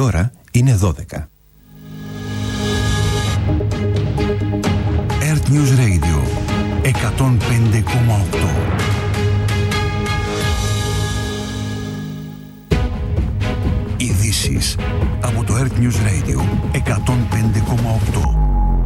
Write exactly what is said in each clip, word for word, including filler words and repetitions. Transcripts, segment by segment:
ώρα είναι δώδεκα. Earth News Radio εκατόν πέντε κόμμα οκτώ. Ειδήσεις από το Earth News Radio εκατόν πέντε κόμμα οκτώ.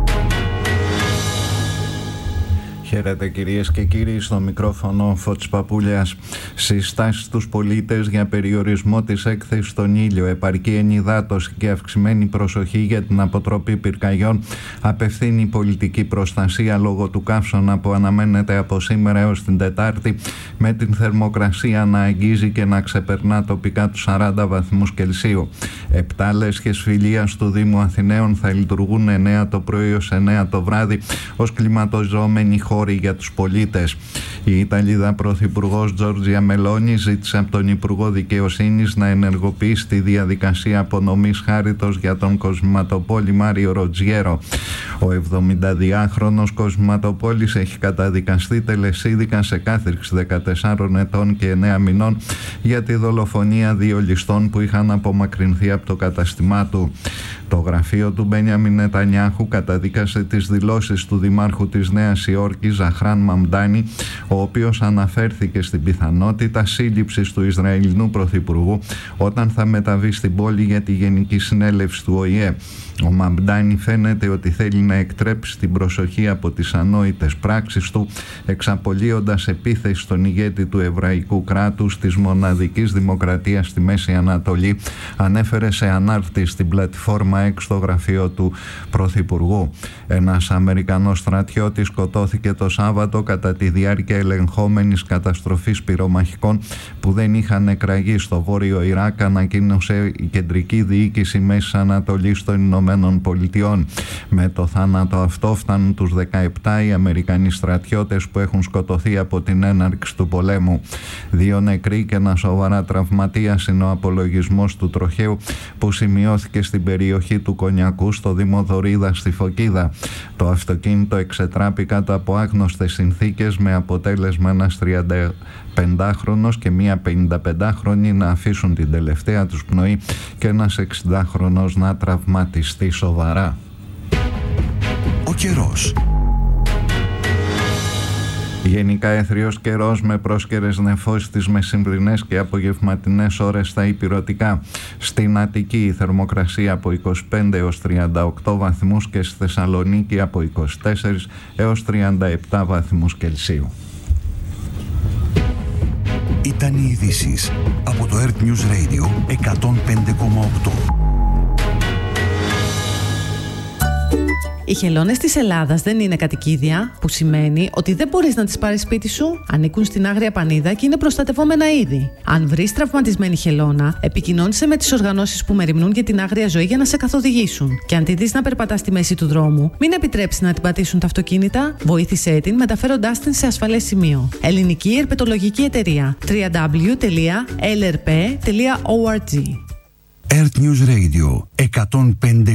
Χαίρετε κυρίες και κύριοι, στο μικρόφωνο Φώτης Παπούλιας. Συστάσεις στους πολίτες για περιορισμό της έκθεσης στον ήλιο, επαρκή ενυδάτωση και αυξημένη προσοχή για την αποτροπή πυρκαγιών, απευθύνει πολιτική προστασία λόγω του καύσωνα που αναμένεται από σήμερα έως την Τετάρτη, με την θερμοκρασία να αγγίζει και να ξεπερνά τοπικά τους σαράντα βαθμούς Κελσίου. Επτά λέσχες φιλίας του Δήμου Αθηναίων θα λειτουργούν εννέα το πρωί ως εννέα το βράδυ ως κλιματοζωμένοι χώροι για τους πολίτες. Η Ιταλίδα Πρωθυπουργός Τζόρτζια Μελόνι ζήτησε από τον Υπουργό Δικαιοσύνης να ενεργοποιήσει τη διαδικασία απονομής χάριτος για τον κοσμηματοπόλη Μάριο Ροτζιέρο. Ο εβδομηνταδυάχρονος κοσμηματοπόλης έχει καταδικαστεί τελεσίδικα σε κάθριξη δεκατεσσάρων ετών και εννέα μηνών για τη δολοφονία δύο ληστών που είχαν απομακρυνθεί από το καταστημά του. Το γραφείο του Μπένιαμιν Νετανιάχου καταδίκασε τις δηλώσεις του Δημάρχου της Νέας Υόρκης Ζαχράν Μαμντάνι, ο οποίος αναφέρθηκε στην πιθανότητα σύλληψης του Ισραηλινού Πρωθυπουργού όταν θα μεταβεί στην πόλη για τη Γενική Συνέλευση του Ο Η Ε. Ο Μαμντάνι φαίνεται ότι θέλει να εκτρέψει την προσοχή από τις ανόητες πράξεις του, εξαπολύοντας επίθεση στον ηγέτη του εβραϊκού κράτους της μοναδικής δημοκρατίας στη Μέση Ανατολή, ανέφερε σε ανάρτηση στην πλατφόρμα X στο γραφείο του Πρωθυπουργού. Ένας Αμερικανός στρατιώτης σκοτώθηκε το Σάββατο κατά τη διάρκεια ελεγχόμενης καταστροφής πυρομαχικών που δεν είχαν εκραγεί στο βόρειο Ιράκ, ανακοίνωσε η κεντρική διοίκηση Μέσης Ανατολής των Ηνωμένων Πολιτειών. Με το θάνατο αυτό φτάνουν τους δεκαεπτά οι Αμερικανοί στρατιώτες που έχουν σκοτωθεί από την έναρξη του πολέμου. Δύο νεκροί και ένα σοβαρά τραυματίας είναι ο απολογισμός του τροχαίου που σημειώθηκε στην περιοχή του Κονιακού στο Δήμο Δωρίδα στη Φωκίδα. Το αυτοκίνητο εξετράπη κάτω από άγνωστες συνθήκες, με αποτέλεσμα ένας τριανταπεντάχρονος και μία πενηνταπεντάχρονη να αφήσουν την τελευταία τους πνοή και ένας εξηντάχρονος να τραυματιστεί σοβαρά. Ο καιρός. Γενικά αιθριος καιρός με πρόσκαιρες νεφώσεις τις μεσημβρινές και απογευματινές ώρες στα ηπειρωτικά. Στην Αττική η θερμοκρασία από είκοσι πέντε έως τριάντα οκτώ βαθμούς και στη Θεσσαλονίκη από είκοσι τέσσερα έως τριάντα επτά βαθμούς Κελσίου. Ήταν οι ειδήσεις από το Earth News Radio εκατόν πέντε κόμμα οκτώ. Οι χελώνες της Ελλάδας δεν είναι κατοικίδια, που σημαίνει ότι δεν μπορείς να τις πάρεις σπίτι σου. Ανήκουν στην Άγρια Πανίδα και είναι προστατευόμενα είδη. Αν βρεις τραυματισμένη χελώνα, επικοινώνησε με τις οργανώσεις που μεριμνούν για την άγρια ζωή για να σε καθοδηγήσουν. Και αν τη δεις να περπατά στη μέση του δρόμου, μην επιτρέψεις να την πατήσουν τα αυτοκίνητα, βοήθησέ την μεταφέροντάς την σε ασφαλές σημείο. Ελληνική Ερπετολογική Εταιρεία. double-u double-u double-u τελεία ελ αρ πι τελεία org. Earth News Radio εκατόν πέντε